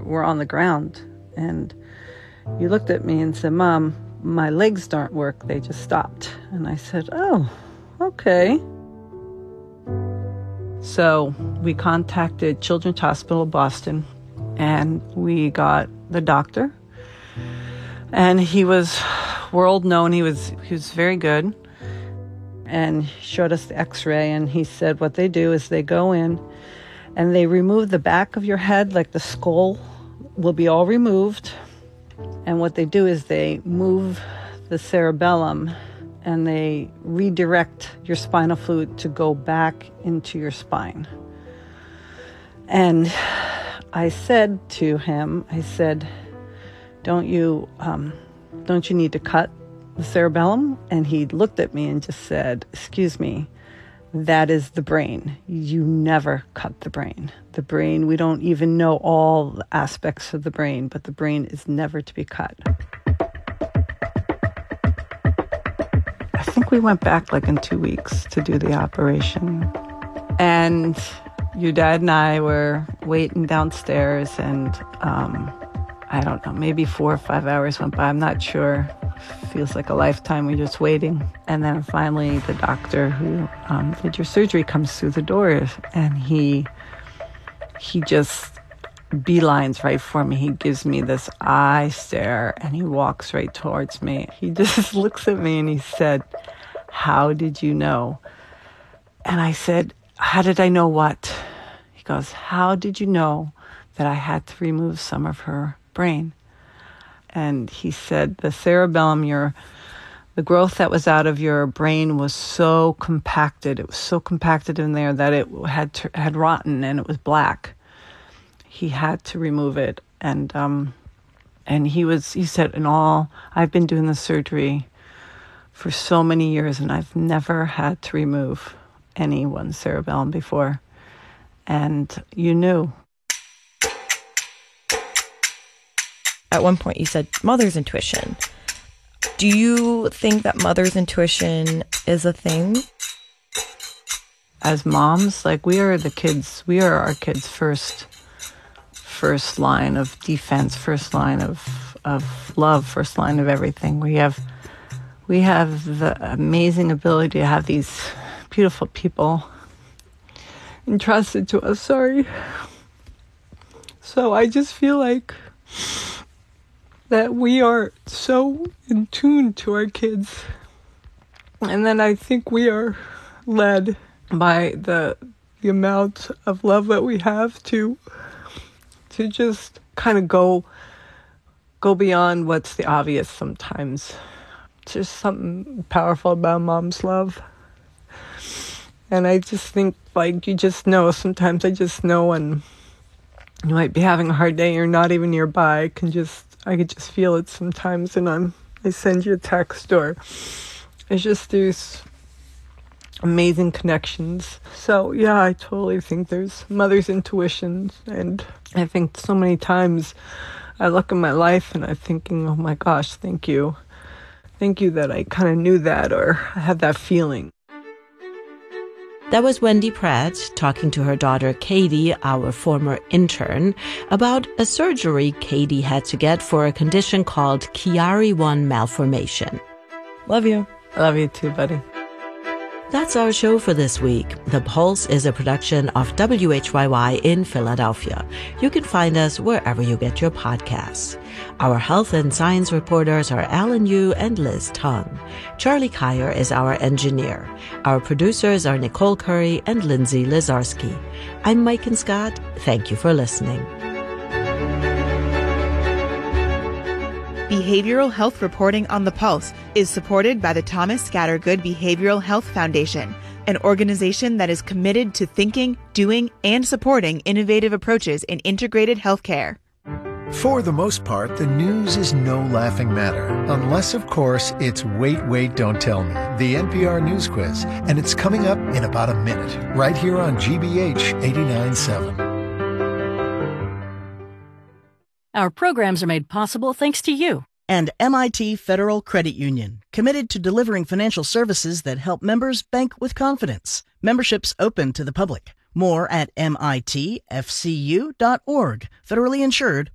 were on the ground. And you looked at me and said, "Mom, my legs don't work. They just stopped." And I said, "Oh, okay." So we contacted Children's Hospital Boston, and we got the doctor. And he was world known. He was very good. And he showed us the x-ray, and he said what they do is they go in and they remove the back of your head, like the skull will be all removed. And what they do is they move the cerebellum and they redirect your spinal fluid to go back into your spine. And I said to him, I said, don't you need to cut the cerebellum? And he looked at me and just said, "Excuse me, that is the brain. You never cut the brain. The brain, we don't even know all the aspects of the brain, but the brain is never to be cut." I think we went back like in 2 weeks to do the operation. And your dad and I were waiting downstairs, and I don't know, maybe 4 or 5 hours went by. I'm not sure. Feels like a lifetime. We're just waiting. And then finally the doctor who did your surgery comes through the door, and he just beelines right for me. He gives me this eye stare, and he walks right towards me. He just looks at me and he said, "How did you know?" And I said, "How did I know what?" He goes, "How did you know that I had to remove some of her brain?" And he said, "The cerebellum, the growth that was out of your brain was so compacted. It was so compacted in there that it had rotten, and it was black. He had to remove it." And he said, "In all, I've been doing the surgery for so many years, and I've never had to remove anyone's cerebellum before. And you knew." At one point, you said mother's intuition. Do you think that mother's intuition is a thing? As moms, like we are our kids' first line of defense, first line of love, first line of everything. We have the amazing ability to have these beautiful people entrusted to us. So I just feel like that we are so in tune to our kids. And then I think we are led by the amount of love that we have to just kind of go beyond what's the obvious sometimes. It's just something powerful about mom's love. And I just think, like, you just know, sometimes I just know when you might be having a hard day, you're not even nearby. I could just feel it sometimes, and I send you a text, or it's just these amazing connections. So yeah, I totally think there's mother's intuition, and I think so many times I look at my life and I'm thinking, oh my gosh, thank you that I kind of knew that, or I had that feeling. That was Wendy Pratt talking to her daughter Katie, our former intern, about a surgery Katie had to get for a condition called Chiari-1 malformation. Love you. I love you too, buddy. That's our show for this week. The Pulse is a production of WHYY in Philadelphia. You can find us wherever you get your podcasts. Our health and science reporters are Alan Yu and Liz Tung. Charlie Kyer is our engineer. Our producers are Nicole Curry and Lindsay Lazarski. I'm Mike and Scott. Thank you for listening. Behavioral health reporting on the Pulse is supported by the Thomas Scattergood Behavioral Health Foundation, an organization that is committed to thinking, doing, and supporting innovative approaches in integrated healthcare. For the most part, the news is no laughing matter, unless, of course, it's Wait, Wait, Don't Tell Me, the NPR News Quiz, and it's coming up in about a minute, right here on GBH 89.7. Our programs are made possible thanks to you. And MIT Federal Credit Union, committed to delivering financial services that help members bank with confidence. Membership's open to the public. More at mitfcu.org. Federally insured